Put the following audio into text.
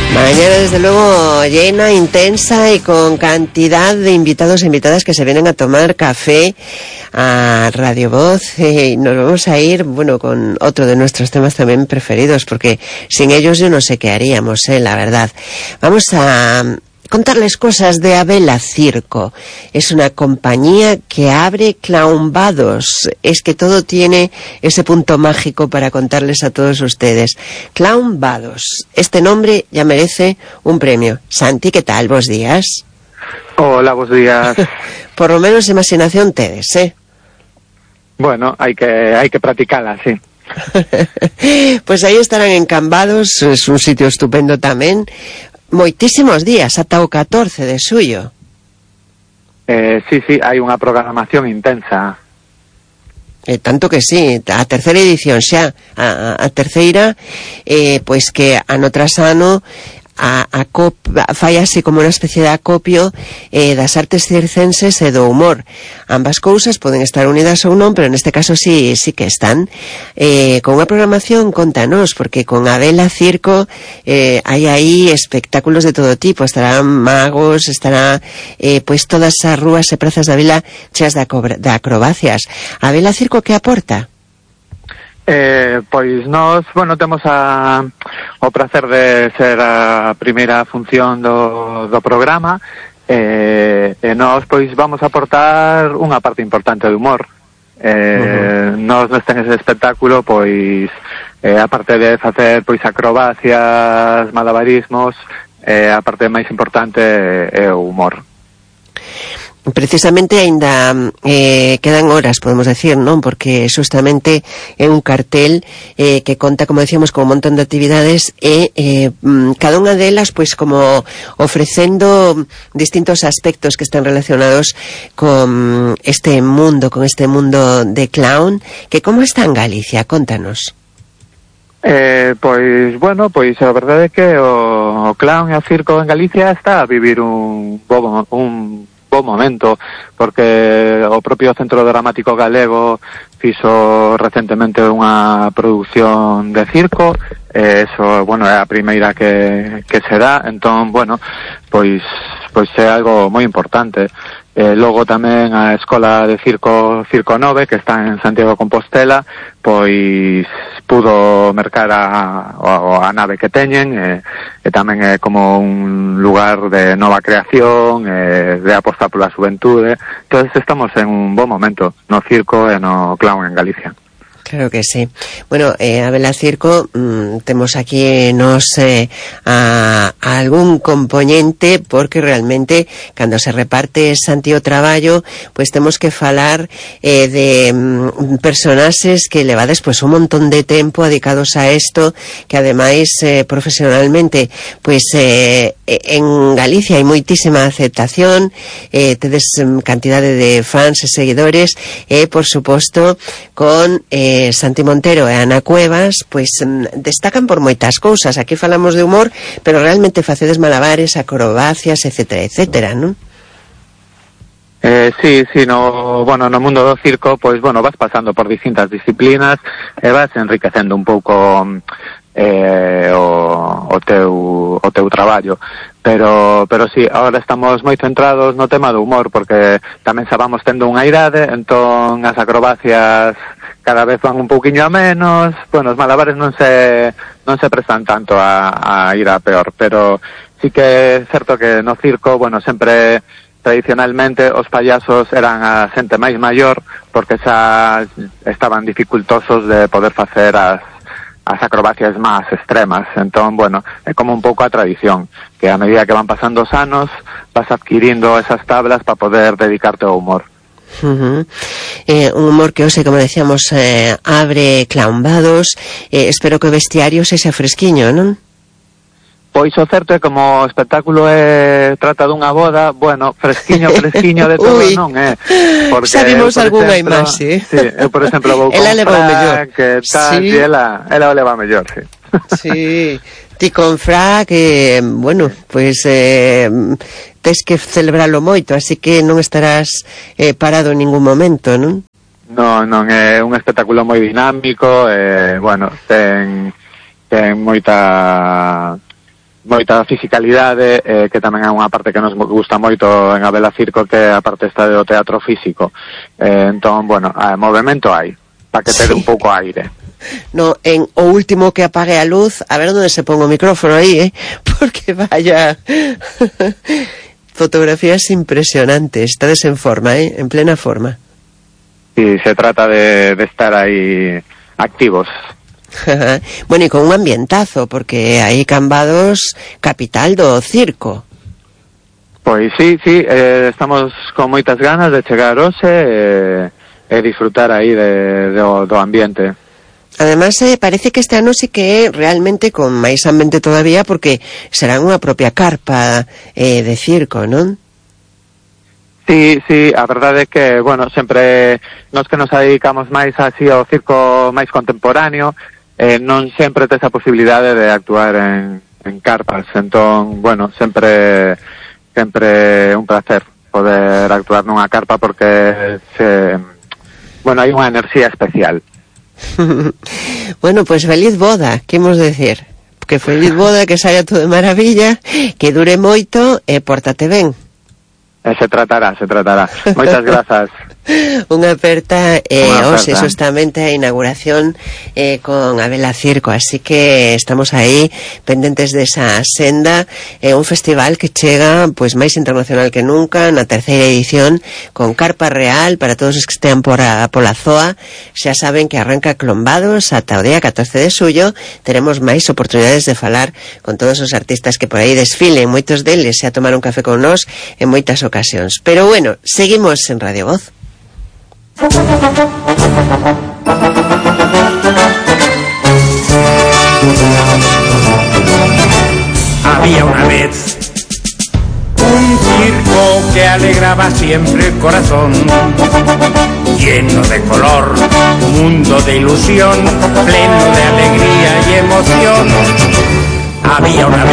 Mañana, desde luego, llena, intensa y con cantidad de invitados e invitadas que se vienen a tomar café a Radio Voz. Y nos vamos a ir, bueno, con otro de nuestros temas también preferidos, porque sin ellos yo no sé qué haríamos, la verdad. Vamos a contarles cosas de Abela Circo. Es una compañía que abre Clownvados. Es que todo tiene ese punto mágico para contarles a todos ustedes. Clownvados. Este nombre ya merece un premio. Santi, ¿qué tal? Bos días. Hola, bos días. Por lo menos imaginación tedes, Bueno, hay que practicarla, sí. Pues aí estarán en Cambados. Es un sitio estupendo tamén. Moitísimos días, ata o 14 de xullo. Sí, hai unha programación intensa. Tanto que sí, a terceira edición xa, a terceira, pois que ano tras ano fai así como unha especie de acopio das artes circenses e do humor. Ambas cousas poden estar unidas ou non, pero neste caso sí que están. Con unha programación, contanos, porque con Abela Circo hai aí espectáculos de todo tipo. Estarán magos, estará pois todas as rúas e prazas da vila cheas de acrobacias. Abela Circo que aporta? Pois nós, bueno, temos o placer de ser a primeira función do programa, e nós pois vamos a aportar unha parte importante de humor. Nós neste espectáculo pois aparte de facer pois acrobacias, malabarismos, a parte máis importante é o humor. Precisamente aínda quedan horas, podemos decir, non? Porque justamente é un cartel que conta, como decíamos, con un montón de actividades e cada unha delas pois como ofrecendo distintos aspectos que están relacionados con este mundo de clown, que como está en Galicia, contanos. Pois, bueno, pois a verdade é que o clown e o circo en Galicia está a vivir un bo momento, porque o propio Centro Dramático Galego fixo recentemente unha produción de circo, eso, bueno, é a primeira que se dá, entón, bueno, pois é algo moi importante. Logo tamén a Escola de Circo 9, que está en Santiago de Compostela, pois pudo mercar a nave que teñen, e tamén é como un lugar de nova creación, de apostar pola xuventude. Entonces estamos en un bo momento no circo e no clown en Galicia. Claro que sí. Bueno, Abela Circo, temos aquí a algún componente, porque realmente cando se reparte Santi o traballo, pois temos que falar de personaxes que levades pois un montón de tempo dedicados a isto, que ademais profesionalmente pois en Galicia hai moitísima aceptación, tedes cantidade de fans e seguidores, e por suposto con Santi Montero e Ana Cuevas pois destacan por moitas cousas. Aquí falamos de humor, pero realmente facedes malabares, acrobacias, etcétera, non? Sí, no mundo do circo, pois, bueno, vas pasando por distintas disciplinas e vas enriquecendo un pouco o teu traballo, pero sí, agora estamos moi centrados no tema do humor, porque tamén xa vamos tendo unha idade, entón as acrobacias cada vez van un pouquiño a menos, bueno, os malabares non se prestan tanto a ir a peor, pero sí que é certo que no circo, bueno, sempre tradicionalmente os payasos eran a xente máis maior, porque xa estaban dificultosos de poder facer as acrobacias máis extremas. Entón, bueno, é como un pouco a tradición, que a medida que van pasando os anos vas adquirindo esas tablas para poder dedicarte ao humor. Un humor que hoxe, como decíamos, abre Clownvados. Espero que o vestiario sexa fresquiño, non? Pois o certo é como o espectáculo trata dunha boda, bueno, fresquiño de todo non é. Porque sabimos algunha imaxe. Sí, eu por exemplo vou con Fra, que tal, sí. E ela o leva mellor, sí. Sí, ti con Fra, que, bueno, pois tes que celebralo moito, así que non estarás parado en ningún momento, non? Non, é un espectáculo moi dinámico, bueno, ten moita moita fisicalidade, que tamén é unha parte que nos gusta moito en Abela Circo, que a parte está do teatro físico. Entón, bueno, movemento hai, para que te dé un pouco aire. No, en o último que apague a luz, a ver onde se pon o micrófono aí, porque vaya fotografías impresionantes, estades en forma, en plena forma. Sí, se trata de estar aí activos. Bueno, e con un ambientazo, porque aí Cambados, capital do circo. Pois sí, estamos con moitas ganas de chegar hoxe e disfrutar aí do ambiente. Además, parece que este ano sí que é realmente con máis ambiente todavía, porque será unha propia carpa de circo, non? Sí, a verdade é que, bueno, sempre nos que nos dedicamos máis así ao circo máis contemporáneo, non sempre tes a posibilidade de actuar en carpas, entón, bueno, sempre un placer poder actuar nunha carpa, porque bueno, hai unha enerxía especial. Bueno, pues feliz boda, que imos decir? Que feliz boda, que saia todo de maravilla, que dure moito e pórtate ben. Se tratará. Moitas grazas. Unha aperta hoxe justamente a inauguración con Abela Circo, así que estamos aí pendentes desa senda, un festival que chega pois máis internacional que nunca, na terceira edición, con carpa real para todos os que estean pola zoa. Xa saben que arranca Clombados ata o día 14 de xullo. Teremos máis oportunidades de falar con todos os artistas que por aí desfilen, moitos deles xa tomar un café con nós en moitas ocasións. Pero bueno, seguimos en Radio Voz. Había una vez un circo que alegraba siempre el corazón, lleno de color, mundo de ilusión, pleno de alegría y emoción. Había una vez